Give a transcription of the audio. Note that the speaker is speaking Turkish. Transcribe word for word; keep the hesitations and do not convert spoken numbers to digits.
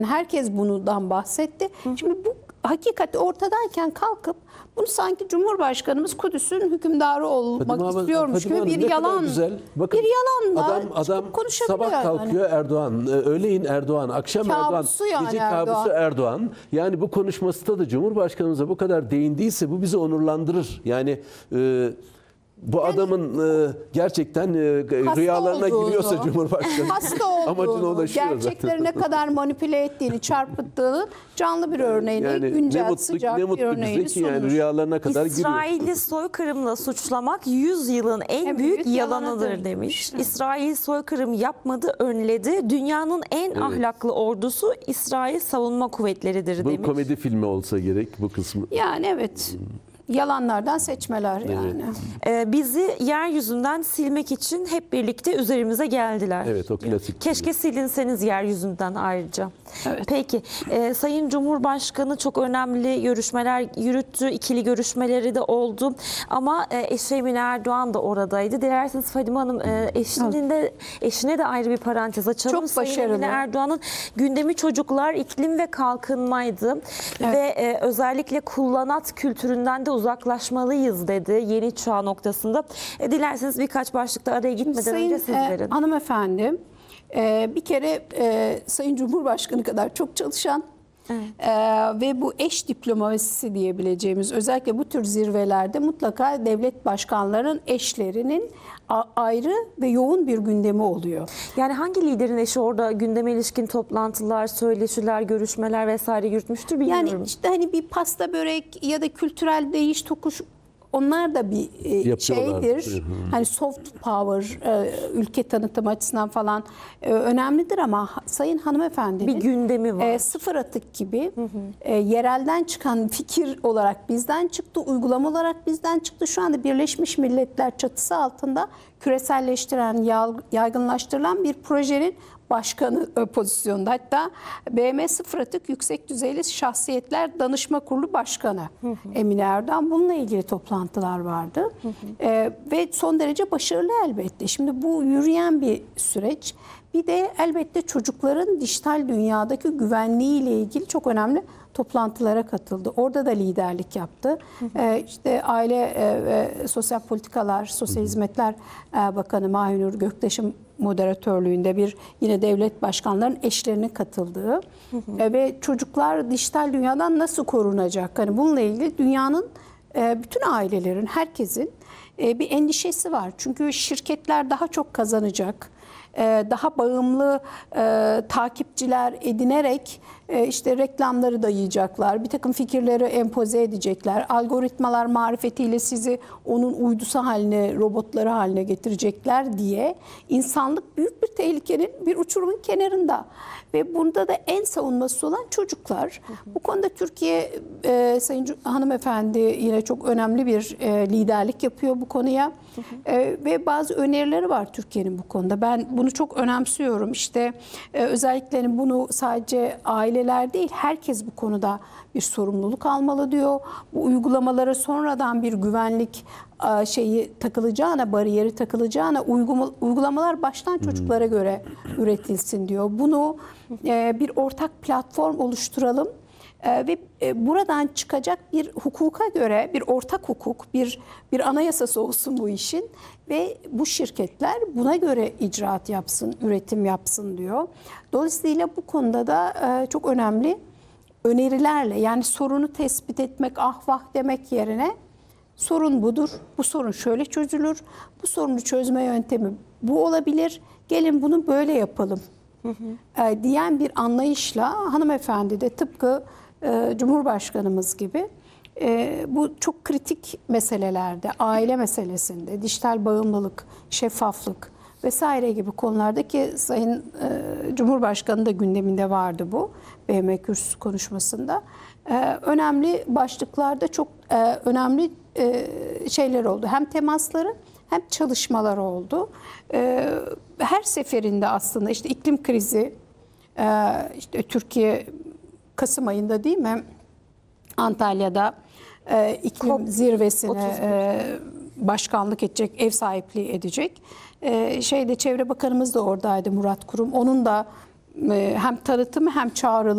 Herkes bundan bahsetti. Hı. Şimdi bu hakikati ortadayken kalkıp bunu sanki Cumhurbaşkanımız Kudüs'ün hükümdarı olmak Fadime istiyormuş Fadime gibi Hanım, bir ne yalan. güzel. Bakın, bir yalanla adam, adam sabah kalkıyor yani. Erdoğan, öğleyin Erdoğan, akşam Kabusu Erdoğan, yani gece Erdoğan. kabusu Erdoğan. Yani bu konuşmasında da Cumhurbaşkanımıza bu kadar değindiyse bu bizi onurlandırır. Yani e, bu yani, adamın e, gerçekten e, rüyalarına olduğunu, giriyorsa Cumhurbaşkanı hasta olduğunu, gerçekleri ne kadar manipüle ettiğini, çarpıttığını canlı bir örneğini, yani güncel mutlu, sıcak bir örneğini bize ki yani rüyalarına kadar giriyor. İsrail'i soykırımla suçlamak yüz yılın en, en büyük, büyük yalanıdır, yalanıdır demiş. Evet. İsrail soykırım yapmadı, önledi. Dünyanın en evet. ahlaklı ordusu İsrail Savunma Kuvvetleri'dir bu demiş. Bu komedi filmi olsa gerek bu kısmı. Yani evet. Hmm. Yalanlardan seçmeler yani. Evet. Ee, bizi yeryüzünden silmek için hep birlikte üzerimize geldiler. Evet, o klasik. Keşke silinseniz yeryüzünden ayrıca. Evet. Peki, e, Sayın Cumhurbaşkanı çok önemli görüşmeler yürüttü. İkili görüşmeleri de oldu. Ama e, eşi Emine Erdoğan da oradaydı. Dilerseniz Fadime Hanım e, eşinin de, eşine de ayrı bir parantez açalım. Çok Sayın başarılı. Emine Erdoğan'ın gündemi çocuklar, iklim ve kalkınmaydı. Evet. Ve e, özellikle kullanat kültüründen de uzaklaşmalıyız dedi yeni çağ noktasında. E, dilerseniz birkaç başlıkta araya gitmeden Sayın, önce siz verin. E, hanımefendi e, bir kere e, Sayın Cumhurbaşkanı kadar çok çalışan evet. e, ve bu eş diplomasisi diyebileceğimiz özellikle bu tür zirvelerde mutlaka devlet başkanlarının eşlerinin ayrı ve yoğun bir gündemi oluyor. Yani hangi liderin eşi orada gündeme ilişkin toplantılar, söyleşiler, görüşmeler vesaire yürütmüştür bilmiyorum. Yani işte hani bir pasta börek ya da kültürel değiş tokuş onlar da bir e, şeydir. Hı hı. Hani soft power e, ülke tanıtım açısından falan e, önemlidir ama Sayın hanımefendinin bir gündemi var. E, sıfır atık gibi hı hı. E, yerelden çıkan fikir olarak bizden çıktı, uygulama olarak bizden çıktı. Şu anda Birleşmiş Milletler çatısı altında küreselleştiren, yaygınlaştırılan bir projenin başkanı pozisyonda. Hatta B M Sıfır Atık Yüksek Düzeyli Şahsiyetler Danışma Kurulu Başkanı hı hı. Emine Erdoğan. Bununla ilgili toplantılar vardı. Hı hı. Ee, ve son derece başarılı elbette. Şimdi bu yürüyen bir süreç. Bir de elbette çocukların dijital dünyadaki güvenliği ile ilgili çok önemli toplantılara katıldı. Orada da liderlik yaptı. Hı hı. Ee, işte Aile ve Sosyal Politikalar, Sosyal Hizmetler Bakanı Mahinur Göktaş'ın moderatörlüğünde bir yine devlet başkanlarının eşlerinin katıldığı hı hı. E, ve çocuklar dijital dünyadan nasıl korunacak? Hani bununla ilgili dünyanın e, bütün ailelerin, herkesin e, bir endişesi var. Çünkü şirketler daha çok kazanacak. Daha bağımlı e, takipçiler edinerek e, işte reklamları dayayacaklar, bir takım fikirleri empoze edecekler, algoritmalar marifetiyle sizi onun uydusu haline, robotları haline getirecekler diye insanlık büyük bir tehlikenin, bir uçurumun kenarında. Ve bunda da en savunması olan çocuklar. Hı hı. Bu konuda Türkiye, e, Sayın hanımefendi yine çok önemli bir e, liderlik yapıyor bu konuya. Hı hı. E, ve bazı önerileri var Türkiye'nin bu konuda. Ben bunu çok önemsiyorum. İşte e, özellikle bunu sadece aileler değil, herkes bu konuda bir sorumluluk almalı diyor. Bu uygulamalara sonradan bir güvenlik şeyi takılacağına, bariyeri takılacağına uygulamalar baştan çocuklara göre üretilsin diyor. Bunu bir ortak platform oluşturalım ve buradan çıkacak bir hukuka göre bir ortak hukuk, bir bir anayasası olsun bu işin ve bu şirketler buna göre icraat yapsın, üretim yapsın diyor. Dolayısıyla bu konuda da çok önemli önerilerle, yani sorunu tespit etmek, ah vah demek yerine sorun budur, bu sorun şöyle çözülür, bu sorunu çözme yöntemi bu olabilir, gelin bunu böyle yapalım hı hı. E, diyen bir anlayışla hanımefendi de tıpkı e, Cumhurbaşkanımız gibi e, bu çok kritik meselelerde, aile meselesinde, dijital bağımlılık, şeffaflık vesaire gibi konulardaki Sayın e, Cumhurbaşkanı da gündeminde vardı bu B M Kürsüsü konuşmasında. E, önemli başlıklarda çok e, önemli e, şeyler oldu. Hem temasları hem çalışmalar oldu. E, her seferinde aslında işte iklim krizi, e, işte Türkiye Kasım ayında değil mi Antalya'da e, iklim Kop, zirvesine e, başkanlık edecek, ev sahipliği edecek. Ee, şeyde Çevre Bakanımız da oradaydı, Murat Kurum. Onun da e, hem tanıtımı hem çağrıları